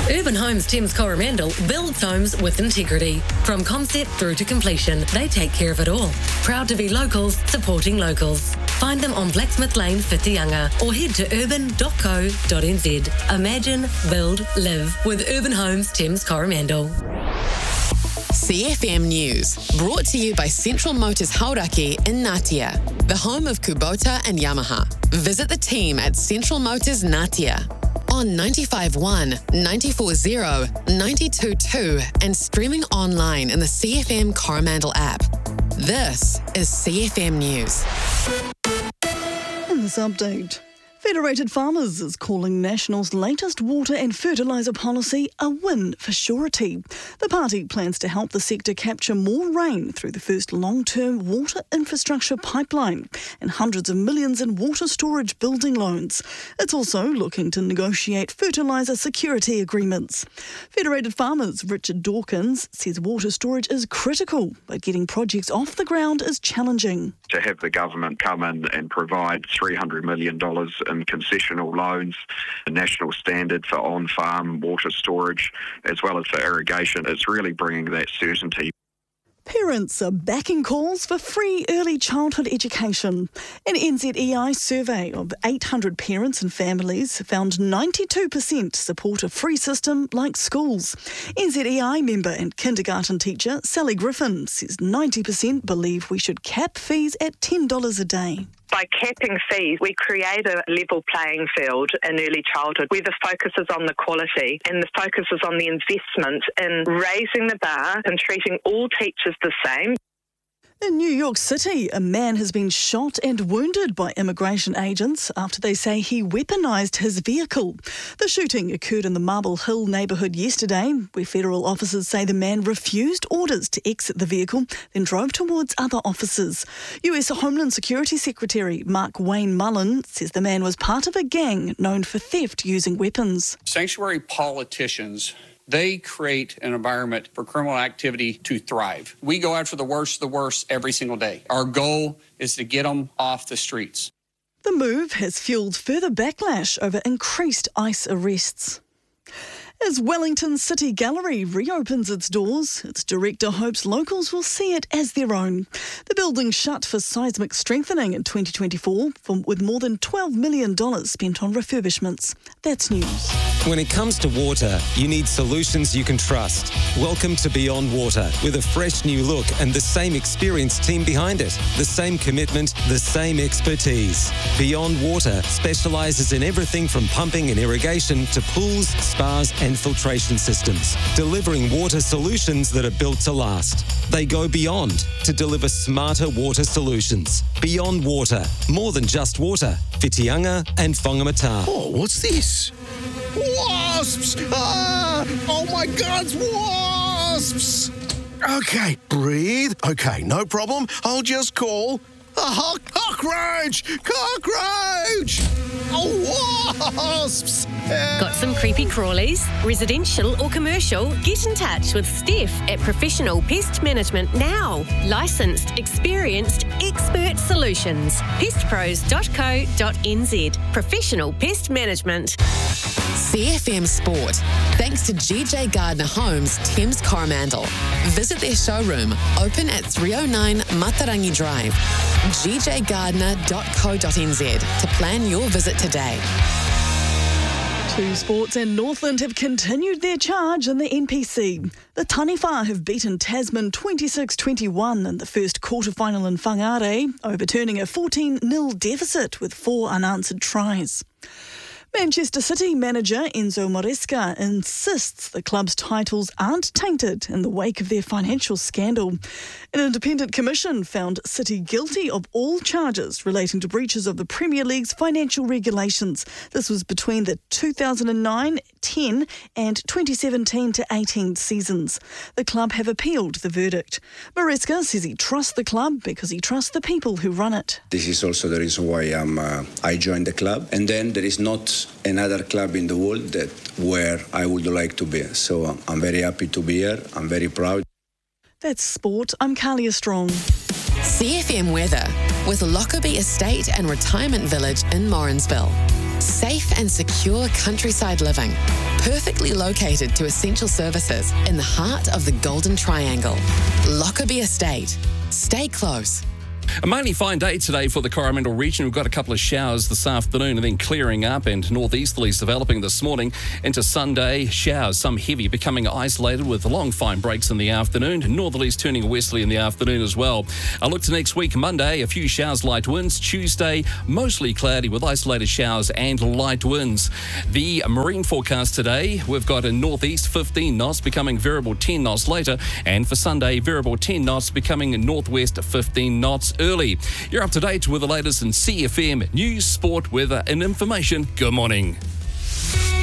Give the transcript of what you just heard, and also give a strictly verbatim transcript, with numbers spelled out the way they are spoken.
Urban Homes Thames Coromandel builds homes with integrity. From concept through to completion, they take care of it all. Proud to be locals, supporting locals. Find them on Blacksmith Lane, Whitianga, or head to urban dot co dot n z. Imagine, build, live with Urban Homes Thames Coromandel. C F M News, brought to you by Central Motors Hauraki in Ngatea, the home of Kubota and Yamaha. Visit the team at Central Motors Ngatea on ninety-five one, ninety-four zero, ninety-two point two and streaming online in the C F M Coromandel app. This is C F M News. In this update, Federated Farmers is calling National's latest water and fertiliser policy a win for surety. The party plans to help the sector capture more rain through the first long-term water infrastructure pipeline and hundreds of millions in water storage building loans. It's also looking to negotiate fertiliser security agreements. Federated Farmers' Richard Dawkins says water storage is critical, but getting projects off the ground is challenging. To have the government come in and provide three hundred million dollars in concessional loans, a national standard for on-farm water storage, as well as for irrigation, it's really bringing that certainty. Parents are backing calls for free early childhood education. An N Z E I survey of eight hundred parents and families found ninety-two percent support a free system like schools. N Z E I member and kindergarten teacher Sally Griffin says ninety percent believe we should cap fees at ten dollars a day. By capping fees, we create a level playing field in early childhood where the focus is on the quality and the focus is on the investment in raising the bar and treating all teachers the same. In New York City, a man has been shot and wounded by immigration agents after they say he weaponised his vehicle. The shooting occurred in the Marble Hill neighbourhood yesterday, where federal officers say the man refused orders to exit the vehicle, then drove towards other officers. U S Homeland Security Secretary Mark Wayne Mullen says the man was part of a gang known for theft using weapons. Sanctuary politicians, they create an environment for criminal activity to thrive. We go after the worst of the worst every single day. Our goal is to get them off the streets. The move has fuelled further backlash over increased ICE arrests. As Wellington City Gallery reopens its doors, its director hopes locals will see it as their own. The building shut for seismic strengthening in twenty twenty-four, from, with more than twelve million dollars spent on refurbishments. That's news. When it comes to water, you need solutions you can trust. Welcome to Beyond Water, with a fresh new look and the same experienced team behind it. The same commitment, the same expertise. Beyond Water specialises in everything from pumping and irrigation to pools, spas and filtration systems, delivering water solutions that are built to last. They go beyond to deliver smarter water solutions. Beyond Water, more than just water. Whitianga and Whangamata. Oh, what's this? Wasps! Ah! Oh my God, it's wasps! Okay, breathe. Okay, no problem. I'll just call a ho- cockroach! Cockroach! Oh, wasps! Got some creepy crawlies? Residential or commercial? Get in touch with Steph at Professional Pest Management now. Licensed, experienced, expert solutions. pest pros dot co dot n z. Professional Pest Management. C F M Sport, thanks to G J Gardner Homes, Thames Coromandel. Visit their showroom, open at three oh nine Matarangi Drive. g j gardner dot co dot n z to plan your visit today. Two Sports and Northland have continued their charge in the N P C. The Taniwha have beaten Tasman twenty-six twenty-one in the first quarter-final in Whangarei, overturning a fourteen nil deficit with four unanswered tries. Manchester City manager Enzo Maresca insists the club's titles aren't tainted in the wake of their financial scandal. An independent commission found City guilty of all charges relating to breaches of the Premier League's financial regulations. This was between the two thousand nine ten and twenty seventeen to eighteen seasons. The club have appealed the verdict. Maresca says he trusts the club because he trusts the people who run it. This is also the reason why I'm, uh, I joined the club. And then there is not another club in the world that where I would like to be. So um, I'm very happy to be here. I'm very proud. That's sport. I'm Kalia Strong. C F M weather with Lockerbie Estate and Retirement Village in Morrinsville. Safe and secure countryside living. Perfectly located to essential services in the heart of the Golden Triangle. Lockerbie Estate. Stay close. A mainly fine day today for the Coromandel region. We've got a couple of showers this afternoon and then clearing up, and northeasterlies developing this morning into Sunday. Showers, some heavy, becoming isolated with long fine breaks in the afternoon. Northerlies turning westerly in the afternoon as well. I look to next week, Monday, a few showers, light winds. Tuesday, mostly cloudy with isolated showers and light winds. The marine forecast today, we've got a northeast fifteen knots becoming variable ten knots later, and for Sunday, variable ten knots becoming northwest fifteen knots early. You're up to date with the latest in C F M news, sport, weather and information. Good morning.